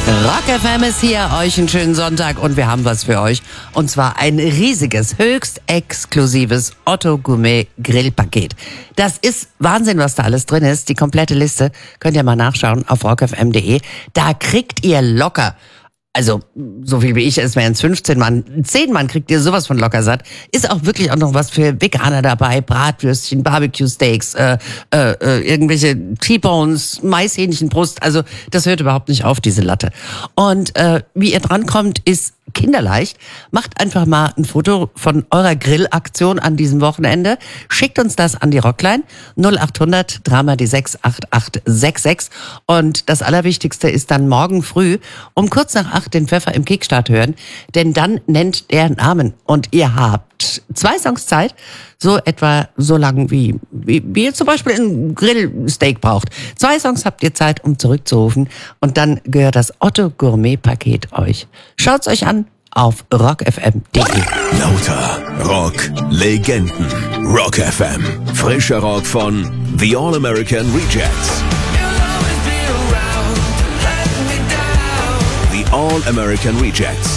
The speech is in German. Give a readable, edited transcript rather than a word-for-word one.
Rock FM ist hier, euch einen schönen Sonntag und wir haben was für euch. Und zwar ein riesiges, höchst exklusives Otto Gourmet Grillpaket. Das ist Wahnsinn, was da alles drin ist. Die komplette Liste könnt ihr mal nachschauen auf rockfm.de. Da kriegt ihr locker, also so viel wie ich, es wären 15 Mann, 10 Mann kriegt ihr sowas von locker satt. Ist auch wirklich auch noch was für Veganer dabei, Bratwürstchen, Barbecue-Steaks, irgendwelche T-Bones, Maishähnchenbrust, also das hört überhaupt nicht auf, diese Latte. Und wie ihr drankommt, ist kinderleicht. Macht einfach mal ein Foto von eurer Grillaktion an diesem Wochenende. Schickt uns das an die Rockline 0800 3x6 8866. Und das Allerwichtigste ist dann morgen früh um kurz nach 8 den Pfeffer im Kickstart hören, denn dann nennt der Namen und ihr habt 2 Songs Zeit, so etwa so lang wie ihr zum Beispiel ein Grillsteak braucht. 2 Songs habt ihr Zeit, um zurückzurufen und dann gehört das Otto Gourmet Paket euch. Schaut's euch an auf rockfm.de. Lauter Rock Legenden. Rock FM. Frischer Rock von The All American Rejects. The All American Rejects.